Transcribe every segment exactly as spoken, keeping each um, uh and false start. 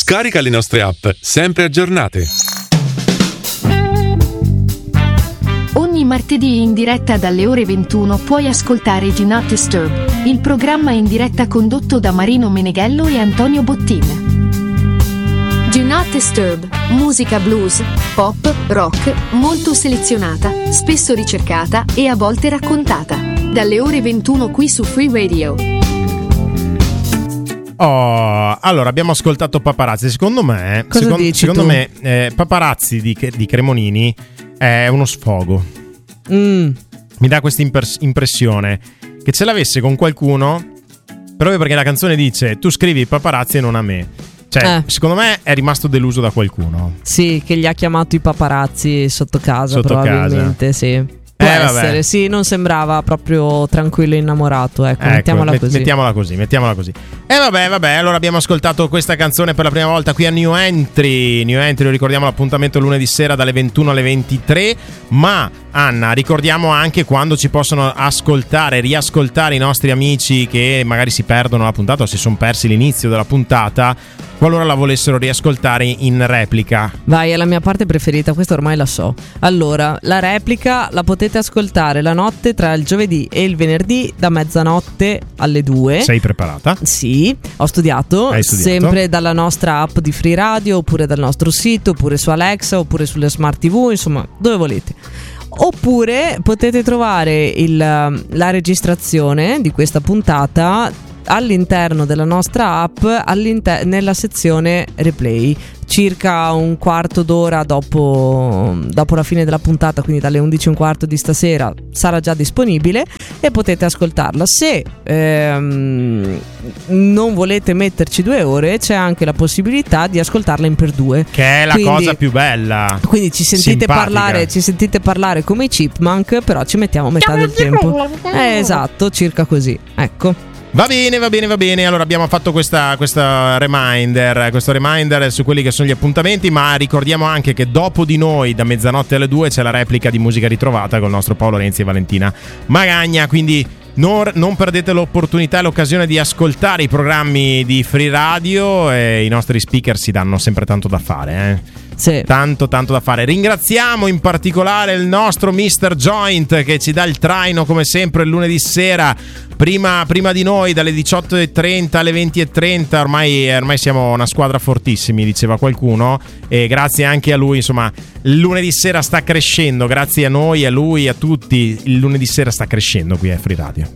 Scarica le nostre app, sempre aggiornate. Ogni martedì in diretta dalle ore ventuno puoi ascoltare Do Not Disturb, il programma in diretta condotto da Marino Meneghello e Antonio Bottin. Do Not Disturb, musica blues, pop, rock, molto selezionata, spesso ricercata e a volte raccontata. Dalle ore ventuno qui su Free Radio. Oh, allora abbiamo ascoltato Paparazzi. Secondo me, Cosa secondo, dici secondo tu? me eh, Paparazzi di, di Cremonini è uno sfogo. Mm. Mi dà questa impers- impressione che ce l'avesse con qualcuno, proprio perché la canzone dice tu scrivi Paparazzi e non a me. Cioè, Eh. secondo me è rimasto deluso da qualcuno. Sì, che gli ha chiamato i paparazzi sotto casa, Sotto probabilmente, casa. sì. Può Eh, essere, vabbè. sì, non sembrava proprio tranquillo e innamorato, ecco, Ecco, mettiamola met- così. mettiamola così, mettiamola così. E vabbè, vabbè, allora abbiamo ascoltato questa canzone per la prima volta qui a New Entry. New Entry, lo ricordiamo, l'appuntamento lunedì sera dalle ventuno alle ventitré. Ma Anna, ricordiamo anche quando ci possono ascoltare, riascoltare i nostri amici che magari si perdono la puntata o si sono persi l'inizio della puntata, qualora la volessero riascoltare in replica. Vai, è la mia parte preferita, questa ormai la so. Allora, la replica la potete ascoltare la notte tra il giovedì e il venerdì da mezzanotte alle due. Sei preparata? Sì, ho studiato, Hai studiato? sempre dalla nostra app di Free Radio, oppure dal nostro sito, oppure su Alexa, oppure sulle smart tivù, insomma, dove volete. Oppure potete trovare il, la registrazione di questa puntata all'interno della nostra app, all'inter- nella sezione replay, circa un quarto d'ora dopo, dopo la fine della puntata, quindi dalle undici e un quarto di stasera sarà già disponibile e potete ascoltarla. Se ehm, non volete metterci due ore, c'è anche la possibilità di ascoltarla in per due, Che è la Quindi- cosa più bella. quindi ci sentite Simpatica. parlare, ci sentite parlare come i Chipmunk, però ci mettiamo metà del tempo. Eh, esatto, circa così. Ecco. Va bene, va bene, va bene. Allora abbiamo fatto questa, questa reminder, questo reminder su quelli che sono gli appuntamenti, ma ricordiamo anche che dopo di noi, da mezzanotte alle due, c'è la replica di Musica Ritrovata con il nostro Paolo Renzi e Valentina Magagna, quindi non, non perdete l'opportunità e l'occasione di ascoltare i programmi di Free Radio, e i nostri speaker si danno sempre tanto da fare, eh. Sì. Tanto tanto da fare. Ringraziamo in particolare il nostro mister Joint che ci dà il traino come sempre il lunedì sera, prima, prima di noi dalle diciotto e trenta alle venti e trenta. Ormai, ormai siamo una squadra fortissimi, diceva qualcuno, e grazie anche a lui, insomma, il lunedì sera sta crescendo, grazie a noi, a lui, a tutti. Il lunedì sera sta crescendo qui a Free Radio.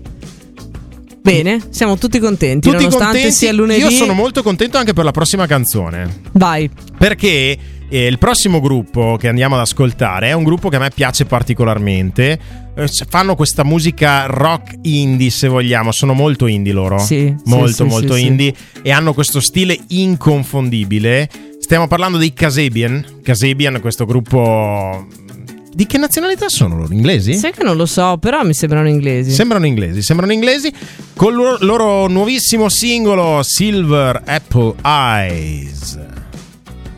Bene, siamo tutti contenti, Tutti nonostante contenti. sia lunedì. Io sono molto contento anche per la prossima canzone, Vai. perché eh, il prossimo gruppo che andiamo ad ascoltare è un gruppo che a me piace particolarmente. Eh, fanno questa musica rock indie, se vogliamo, sono molto indie loro, Sì, molto sì, molto sì, indie, e hanno questo stile inconfondibile. Stiamo parlando dei Kasabian. Kasabian, questo gruppo. Di che nazionalità sono loro? Inglesi? Sai che non lo so, però mi sembrano inglesi. Sembrano inglesi, sembrano inglesi. Con il loro, loro nuovissimo singolo Silver Apple Eyes.